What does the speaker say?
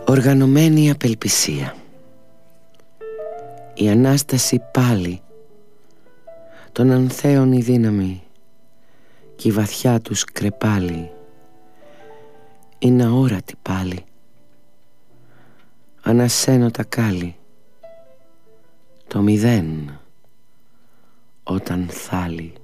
Οργανωμένη απελπισία. Η Ανάσταση πάλι, των ανθέων η δύναμη κι η βαθιά τους κρεπάλι είναι αόρατη πάλι. Ανασένω τα κάλλη, το μηδέν όταν θάλει.